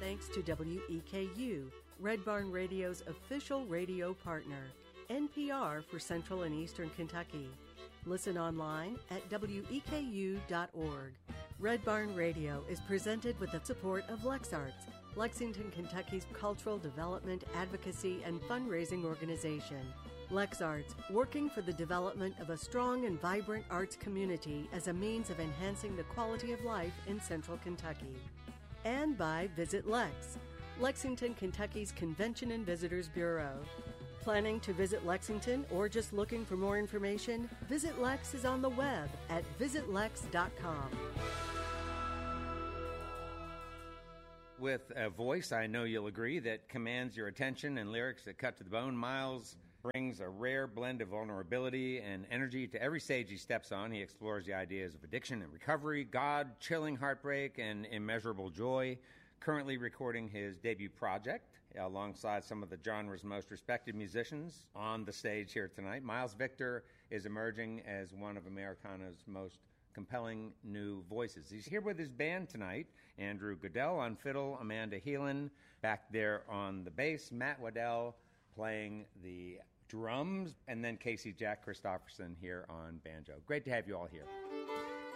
thanks to WEKU, Red Barn Radio's official radio partner, NPR for Central and Eastern Kentucky. Listen online at weku.org. Red Barn Radio is presented with the support of LexArts, Lexington, Kentucky's cultural development, advocacy, and fundraising organization. LexArts, working for the development of a strong and vibrant arts community as a means of enhancing the quality of life in Central Kentucky. And by Visit Lex, Lexington, Kentucky's Convention and Visitors Bureau. Planning to visit Lexington or just looking for more information? Visit Lex is on the web at visitlex.com. With a voice, I know you'll agree, that commands your attention and lyrics that cut to the bone, Miles brings a rare blend of vulnerability and energy to every stage he steps on. He explores the ideas of addiction and recovery, God, chilling heartbreak, and immeasurable joy. Currently recording his debut project alongside some of the genre's most respected musicians on the stage here tonight. Miles Victor is emerging as one of Americana's most compelling new voices. He's here with his band tonight, Andrew Goodell on fiddle, Amanda Heelan back there on the bass, Matt Waddell playing the drums, and then Casey Jack Christopherson here on banjo. Great to have you all here.